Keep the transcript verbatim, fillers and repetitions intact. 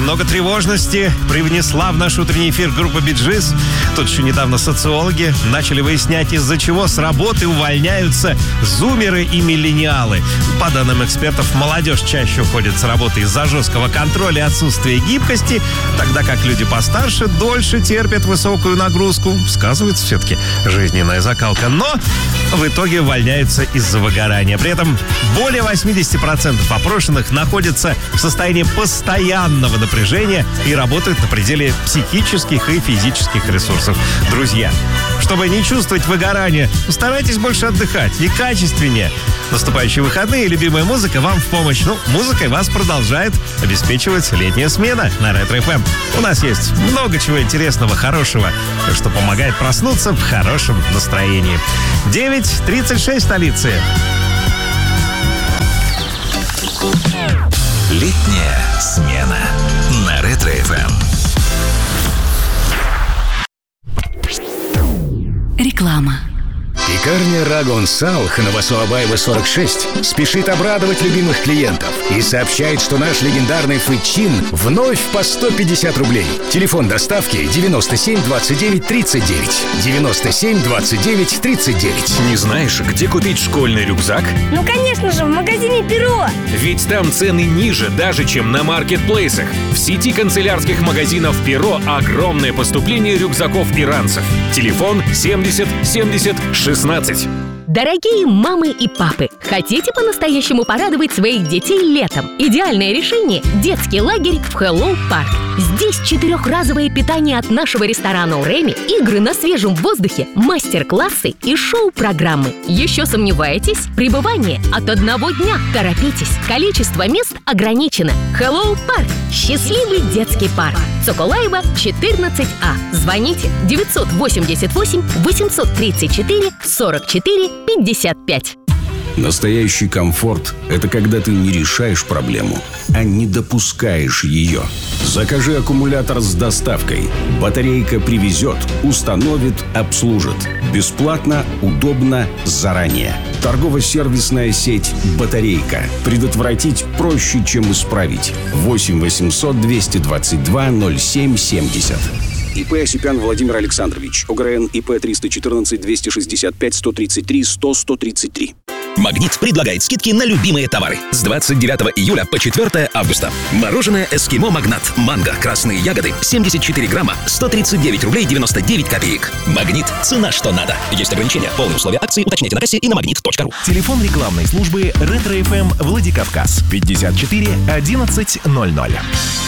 немного тревожности привнесла в наш утренний эфир группа Bee Gees. Тут еще недавно социологи начали выяснять, из-за чего с работы увольняются зумеры и миллениалы. По данным экспертов, молодежь чаще уходит с работы из-за жесткого контроля и отсутствия гибкости, тогда как люди постарше дольше терпят высокую нагрузку. Сказывается все-таки жизненная закалка. Но в итоге увольняются из-за выгорания. При этом более восемьдесят процентов опрошенных находятся в состоянии постоянного напряжения и работают на пределе психических и физических ресурсов. Друзья, чтобы не чувствовать выгорание, старайтесь больше отдыхать и качественнее. Наступающие выходные и любимая музыка вам в помощь. Ну, музыкой вас продолжает обеспечивать летняя смена на Ретро эф эм. У нас есть много чего интересного, хорошего, что помогает проснуться в хорошем настроении. девять тридцать шесть столицы. Летняя смена на Ретро эф эм. Реклама. Пекарня Рагон Салх на Васуабаева сорок шесть спешит обрадовать любимых клиентов и сообщает, что наш легендарный фычин вновь по сто пятьдесят рублей. Телефон доставки девяносто семь двадцать девять тридцать девять. девяносто семь двадцать девять тридцать девять. Не знаешь, где купить школьный рюкзак? Ну, конечно же, в магазине «Перо». Ведь там цены ниже даже, чем на маркетплейсах. В сети канцелярских магазинов «Перо» огромное поступление рюкзаков и ранцев. Телефон семьдесят семьдесят шестнадцать. Дорогие мамы и папы, хотите по-настоящему порадовать своих детей летом? Идеальное решение – детский лагерь в Hello Park. Здесь четырехразовое питание от нашего ресторана «Уреми», игры на свежем воздухе, мастер-классы и шоу-программы. Еще сомневаетесь? Пребывание от одного дня. Торопитесь, количество мест ограничено. Hello Park – счастливый детский парк. Соколаева, четырнадцать А. Звоните девятьсот восемьдесят восемь восемьсот тридцать четыре сорок четыре пятьдесят пять. Настоящий комфорт – это когда ты не решаешь проблему, а не допускаешь ее. Закажи аккумулятор с доставкой. Батарейка привезет, установит, обслужит. Бесплатно, удобно, заранее. Торгово-сервисная сеть «Батарейка». Предотвратить проще, чем исправить. восемь восемьсот двести двадцать два ноль семь семьдесят. ИП Осипян Владимир Александрович. ОГРН ИП триста четырнадцать двести шестьдесят пять сто тридцать три сто сто тридцать три. Магнит предлагает скидки на любимые товары. С двадцать девятого июля по четвёртое августа. Мороженое «Эскимо Магнат». Манго, красные ягоды, семьдесят четыре грамма, сто тридцать девять рублей девяносто девять копеек. Магнит. Цена, что надо. Есть ограничения. Полные условия акции уточняйте на кассе и на магнит точка ру. Телефон рекламной службы Ретро эф эм Владикавказ пятьдесят четыре одиннадцать ноль ноль.